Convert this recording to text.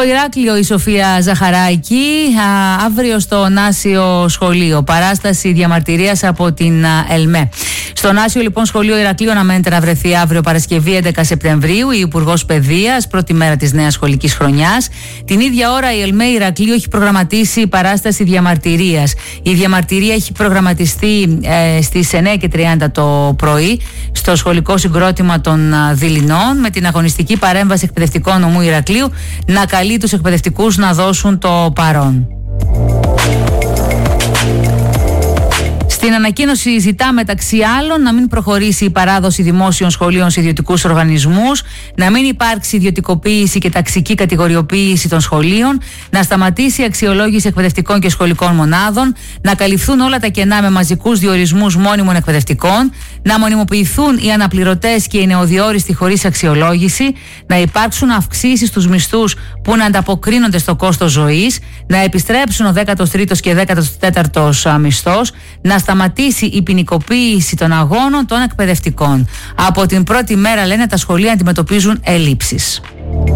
Στο Ηράκλειο η Σοφία Ζαχαράκη, αύριο στο Νάσιο Σχολείο. Παράσταση διαμαρτυρίας από την ΕΛΜΕ. Στο Νάσιο λοιπόν Σχολείο Ηρακλείου αναμένεται να βρεθεί αύριο Παρασκευή 11 Σεπτεμβρίου η Υπουργός Παιδείας, πρώτη μέρα της νέας σχολικής χρονιάς. Την ίδια ώρα η ΕΛΜΕ Ηρακλείου έχει προγραμματίσει παράσταση διαμαρτυρίας. Η διαμαρτυρία έχει προγραμματιστεί στις 9:30 το πρωί στο σχολικό συγκρότημα των Δειλινών, με την αγωνιστική παρέμβαση εκπαιδευτικών νομού Ηρακλείου να καλεί τους εκπαιδευτικούς να δώσουν το παρόν. Στην ανακοίνωση ζητά μεταξύ άλλων να μην προχωρήσει η παράδοση δημόσιων σχολείων σε ιδιωτικούς οργανισμούς, να μην υπάρξει ιδιωτικοποίηση και ταξική κατηγοριοποίηση των σχολείων, να σταματήσει η αξιολόγηση εκπαιδευτικών και σχολικών μονάδων, να καλυφθούν όλα τα κενά με μαζικούς διορισμούς μόνιμων εκπαιδευτικών, να μονιμοποιηθούν οι αναπληρωτές και οι νεοδιόριστοι χωρίς αξιολόγηση, να υπάρξουν αυξήσεις στους μισθούς που να ανταποκρίνονται στο κόστος ζωής, να επιστρέψουν ο 13ος και 14ος μισθός, να σταματήσει η ποινικοποίηση των αγώνων των εκπαιδευτικών. Από την πρώτη μέρα, λένε, τα σχολεία αντιμετωπίζουν ελλείψεις.